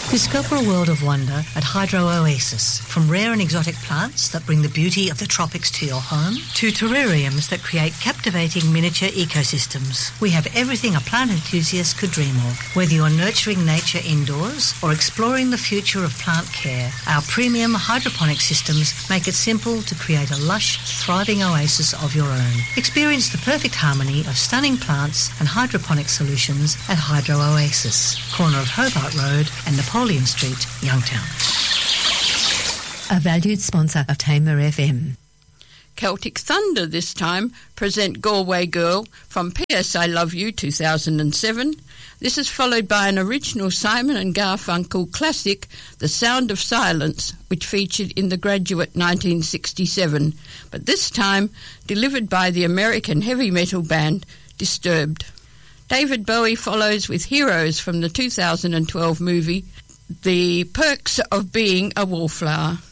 Discover a world of wonder at Hydro Oasis. From rare and exotic plants that bring the beauty of the tropics to your home, to terrariums that create captivating miniature ecosystems. We have everything a plant enthusiast could dream of. Whether you're nurturing nature indoors or exploring the future of plant care, our premium hydroponic systems make it simple to create a lush, thriving oasis of your own. Experience the perfect harmony of stunning plants and hydroponic solutions at Hydro Oasis, corner of Hobart Road and Napoleon Street, Youngtown. A valued sponsor of Tamer FM. Celtic Thunder this time present Galway Girl from P.S. I Love You 2007. This is followed by an original Simon and Garfunkel classic, The Sound of Silence, which featured in The Graduate 1967, but this time delivered by the American heavy metal band Disturbed. David Bowie follows with Heroes from the 2012 movie The Perks of Being a Wallflower.